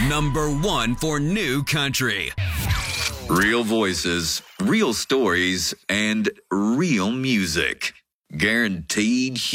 Number 1 for new country. Real voices, real stories, and real music. Guaranteed